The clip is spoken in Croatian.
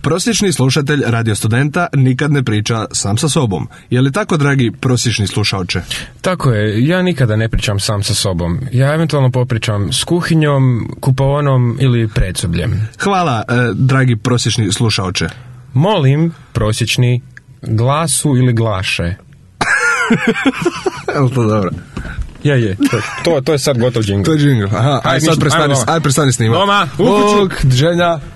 Prosječni slušatelj Radio Studenta nikad ne priča sam sa sobom. Je li tako, dragi prosječni slušaoče? Tako je, ja nikada ne pričam sam sa sobom. Ja eventualno popričam s kuhinjom, kupaonom ili predsobljem. Hvala, dragi prosječni slušaoče. Molim, prosječni, glasu ili glaše. Je li to dobro? Je. To je sad gotov džingl. To je džingl. Aha, aj sad prestani snimati. Doma, u kuću. Bog, Ženja.